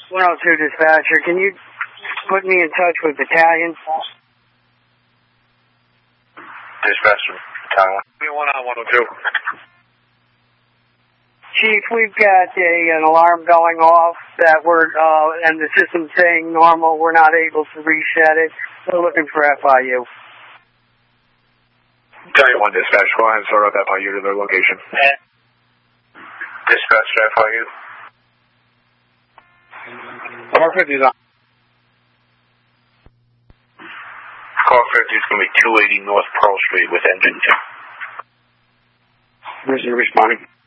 102 dispatcher, can you put me in touch with battalion? Dispatcher, battalion. 1 on 102. Chief, we've got an alarm going off that and the system's saying normal. We're not able to reset it. We're looking for FIU. Battalion 1 dispatch, go ahead and start up FIU to their location. Dispatch to FIU. Car 50 is on. Car 50 is going to be 280 North Pearl Street with engine 2. Where's he responding?